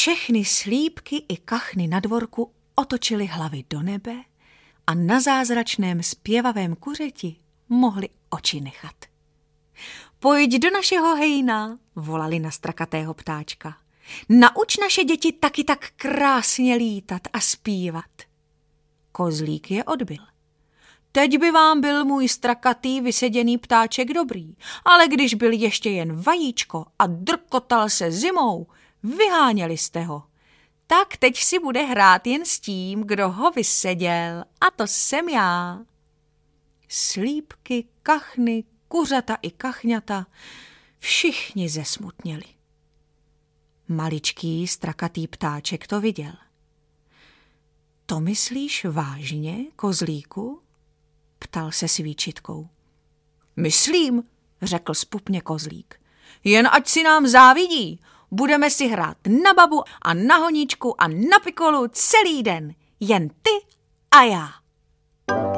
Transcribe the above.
Všechny slípky i kachny na dvorku otočily hlavy do nebe a na zázračném zpěvavém kuřeti mohli oči nechat. Pojď do našeho hejna, volali na strakatého ptáčka. Nauč naše děti taky tak krásně lítat a zpívat. Kozlík je odbyl. Teď by vám byl můj strakatý vyseděný ptáček dobrý, ale když byl ještě jen vajíčko a drkotal se zimou, vyháněli jste ho. Tak teď si bude hrát jen s tím, kdo ho vyseděl, a to jsem já. Slípky, kachny, kuřata i kachňata, všichni zesmutněli. Maličký strakatý ptáček to viděl. To myslíš vážně, kozlíku? Ptal se s výčitkou. Myslím, řekl zpupně kozlík. Jen ať si nám závidí, budeme si hrát na babu a na honíčku a na pikolu celý den. Jen ty a já.